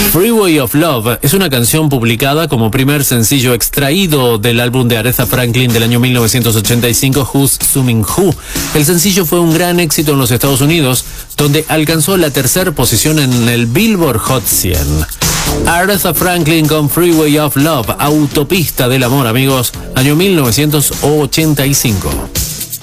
Freeway of Love es una canción publicada como primer sencillo extraído del álbum de Aretha Franklin del año 1985, Who's Summing Who. El sencillo fue un gran éxito en los Estados Unidos, donde alcanzó la tercera posición en el Billboard Hot 100. Aretha Franklin con Freeway of Love, Autopista del Amor, amigos, año 1985.